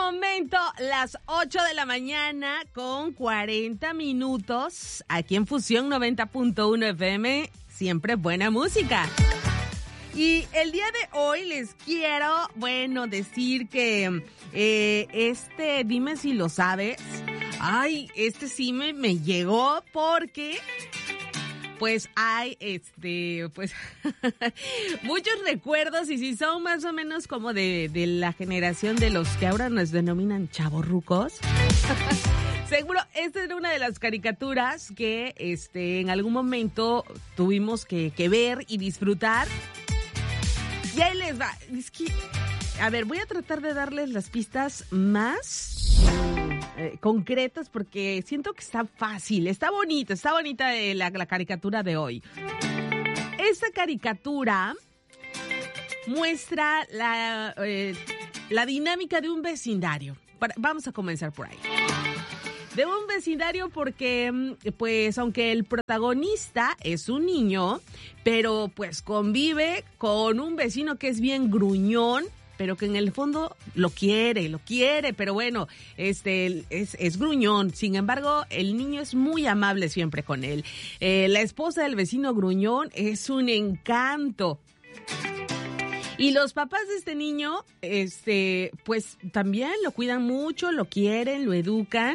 momento, las 8 de la mañana con 40 minutos, aquí en Fusión 90.1 FM, siempre buena música. Y el día de hoy les quiero, decir que dime si lo sabes. Ay, sí me llegó porque... Pues hay, muchos recuerdos y si son más o menos como de la generación de los que ahora nos denominan chavorrucos. Seguro, esta era una de las caricaturas que, en algún momento tuvimos que ver y disfrutar. Y ahí les va. Es que, a ver, voy a tratar de darles las pistas más... concretas porque siento que está fácil, está bonita la caricatura de hoy. Esta caricatura muestra la dinámica de un vecindario. Vamos a comenzar por ahí. De un vecindario porque, pues, aunque el protagonista es un niño, pero pues convive con un vecino que es bien gruñón, pero que en el fondo lo quiere, pero bueno, es gruñón. Sin embargo, el niño es muy amable siempre con él. La esposa del vecino gruñón es un encanto. Y los papás de este niño, pues también lo cuidan mucho, lo quieren, lo educan.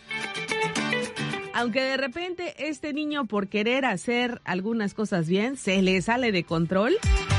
Aunque de repente este niño, por querer hacer algunas cosas bien, se le sale de control.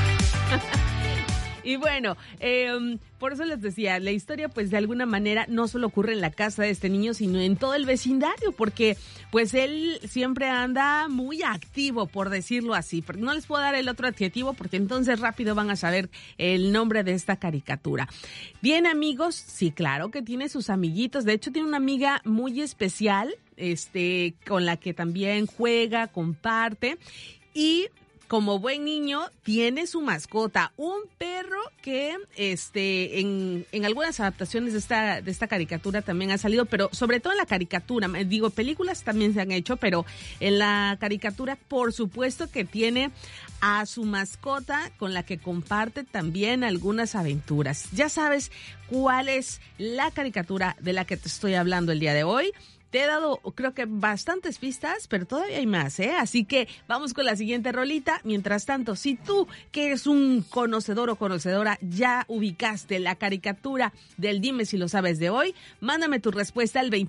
Y bueno, por eso les decía, la historia pues de alguna manera no solo ocurre en la casa de este niño, sino en todo el vecindario, porque pues él siempre anda muy activo, por decirlo así. Pero no les puedo dar el otro adjetivo porque entonces rápido van a saber el nombre de esta caricatura. ¿Tiene amigos? Sí, claro que tiene sus amiguitos. De hecho, tiene una amiga muy especial, con la que también juega, comparte y... Como buen niño, tiene su mascota, un perro que en algunas adaptaciones de esta caricatura también ha salido, pero sobre todo en la caricatura, películas también se han hecho, pero en la caricatura, por supuesto que tiene a su mascota con la que comparte también algunas aventuras. Ya sabes cuál es la caricatura de la que te estoy hablando el día de hoy. Te he dado, creo que bastantes pistas, pero todavía hay más, ¿eh? Así que vamos con la siguiente rolita. Mientras tanto, si tú, que eres un conocedor o conocedora, ya ubicaste la caricatura del Dime si lo sabes de hoy, mándame tu respuesta al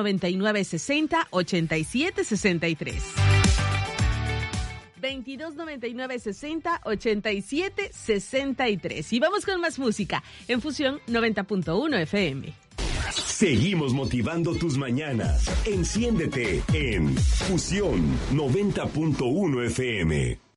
2299-60-8763. 2299-60-8763. Y vamos con más música en Fusión 90.1 FM. Seguimos motivando tus mañanas. Enciéndete en Fusión 90.1 FM.